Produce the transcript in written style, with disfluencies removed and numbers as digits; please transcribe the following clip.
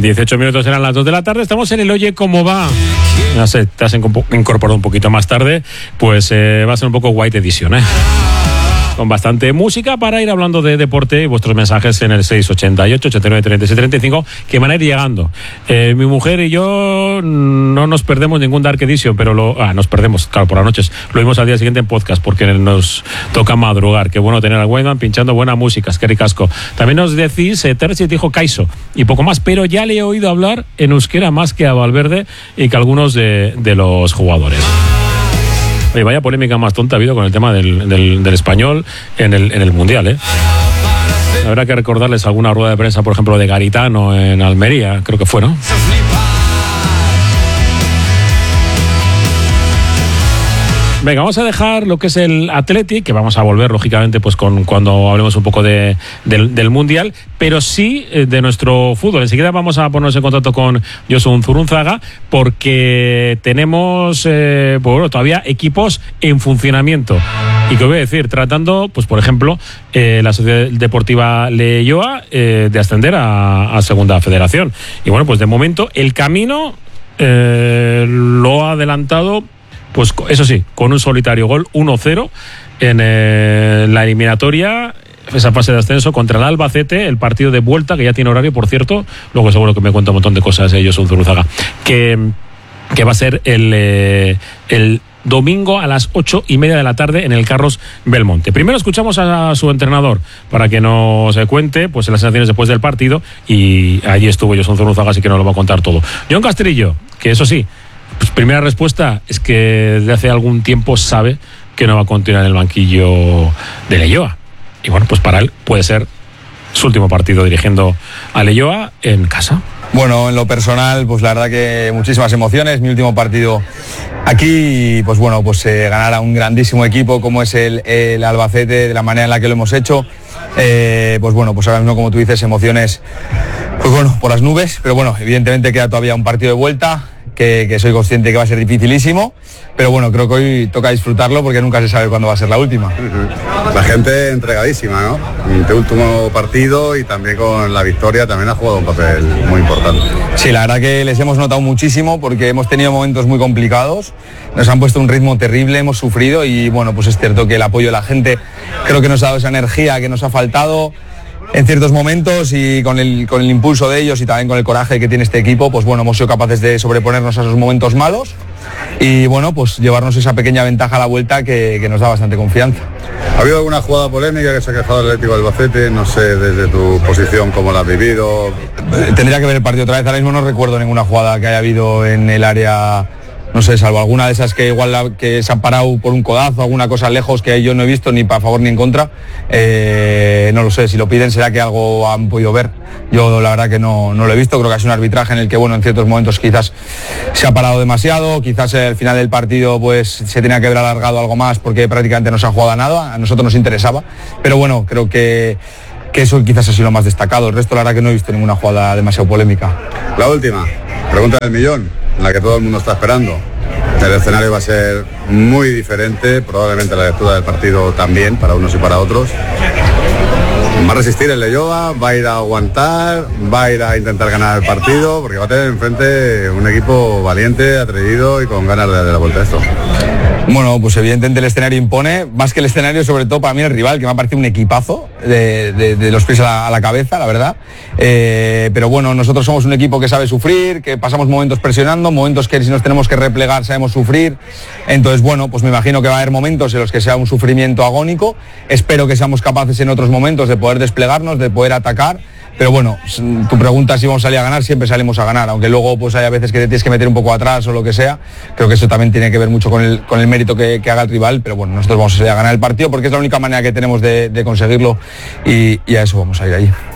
18 minutos eran las 2 de la tarde. Estamos en el Oye Cómo Va. Ya sé, te has incorporado un poquito más tarde. Pues va a ser un poco White Edition, con bastante música para ir hablando de deporte y vuestros mensajes en el 688 89 36 35 que van a ir llegando. Mi mujer y yo no nos perdemos ningún Dark Edition, pero nos perdemos, claro, por las noches. Lo vimos al día siguiente en podcast porque nos toca madrugar. Qué bueno tener a Wayman pinchando buena música, es que ricasco. También nos decís, Terzi dijo Kaiso y poco más, pero ya le he oído hablar en euskera más que a Valverde y que algunos de los jugadores. Oye, vaya polémica más tonta ha habido con el tema del español en el Mundial, Habrá que recordarles alguna rueda de prensa, por ejemplo, de Garitano en Almería, creo que fue, ¿no? Venga, vamos a dejar lo que es el Athletic, que vamos a volver, lógicamente, pues cuando hablemos un poco del Mundial, pero sí de nuestro fútbol. Enseguida vamos a ponernos en contacto con Josu Zurunzaga, porque tenemos todavía equipos en funcionamiento. Y que voy a decir, tratando, pues por ejemplo, la Sociedad Deportiva Leioa de ascender a Segunda Federación. Y bueno, pues de momento el camino lo ha adelantado, pues eso sí, con un solitario gol, 1-0 en la eliminatoria, esa fase de ascenso contra el Albacete, el partido de vuelta, que ya tiene horario, por cierto, luego seguro que me cuenta un montón de cosas ellos, Zurunzaga, que va a ser el domingo a las 8:30 de la tarde en el Carlos Belmonte. Primero escuchamos a su entrenador para que nos cuente pues las sensaciones después del partido, y allí estuvo Josu Zurunzaga, así que nos lo va a contar todo. John Castrillo, que eso sí, pues primera respuesta es que desde hace algún tiempo sabe que no va a continuar en el banquillo de Leioa. Y bueno, pues para él puede ser su último partido dirigiendo a Leioa en casa. Bueno, en lo personal, pues la verdad que muchísimas emociones. Mi último partido aquí, pues bueno, pues ganar a un grandísimo equipo como es el Albacete, de la manera en la que lo hemos hecho. Pues bueno, pues ahora mismo, como tú dices, emociones, pues bueno, por las nubes. Pero bueno, evidentemente queda todavía un partido de vuelta, que soy consciente que va a ser dificilísimo, pero bueno, creo que hoy toca disfrutarlo porque nunca se sabe cuándo va a ser la última. La gente entregadísima, ¿no? En tu último partido y también con la victoria también ha jugado un papel muy importante. Sí, la verdad que les hemos notado muchísimo porque hemos tenido momentos muy complicados, nos han puesto un ritmo terrible, hemos sufrido y bueno, pues es cierto que el apoyo de la gente creo que nos ha dado esa energía que nos ha faltado en ciertos momentos, y con el impulso de ellos y también con el coraje que tiene este equipo, pues bueno, hemos sido capaces de sobreponernos a esos momentos malos y bueno, pues llevarnos esa pequeña ventaja a la vuelta que nos da bastante confianza. ¿Ha habido alguna jugada polémica que se ha quejado el Atlético del Albacete? No sé, desde tu posición, ¿cómo la has vivido? Tendría que ver el partido otra vez, ahora mismo no recuerdo ninguna jugada que haya habido en el área, no sé, salvo alguna de esas que igual que se han parado por un codazo, alguna cosa lejos que yo no he visto ni para favor ni en contra. No lo sé, si lo piden será que algo han podido ver. Yo la verdad que no lo he visto, creo que ha sido un arbitraje en el que bueno, en ciertos momentos quizás se ha parado demasiado, quizás al final del partido pues se tenía que haber alargado algo más porque prácticamente no se ha jugado a nada, a nosotros nos interesaba, pero bueno, creo que eso quizás ha sido lo más destacado. El resto la verdad que no he visto ninguna jugada demasiado polémica. La última, pregunta del millón, en la que todo el mundo está esperando. El escenario va a ser muy diferente, probablemente la lectura del partido también, para unos y para otros. Va a resistir el Leioa, va a ir a aguantar, va a ir a intentar ganar el partido, porque va a tener enfrente un equipo valiente, atrevido y con ganas de dar la vuelta a esto. Bueno, pues evidentemente el escenario impone, más que el escenario, sobre todo para mí el rival, que me ha parecido un equipazo de los pies a la cabeza, la verdad. Pero bueno, nosotros somos un equipo que sabe sufrir, que pasamos momentos presionando, momentos que si nos tenemos que replegar sabemos sufrir. Entonces, bueno, pues me imagino que va a haber momentos en los que sea un sufrimiento agónico. Espero que seamos capaces en otros momentos de poder desplegarnos, de poder atacar. Pero bueno, tu pregunta si vamos a salir a ganar, siempre salimos a ganar, aunque luego pues haya veces que te tienes que meter un poco atrás o lo que sea. Creo que eso también tiene que ver mucho con el mérito que haga el rival, pero bueno, nosotros vamos a salir a ganar el partido porque es la única manera que tenemos de conseguirlo y a eso vamos a ir ahí.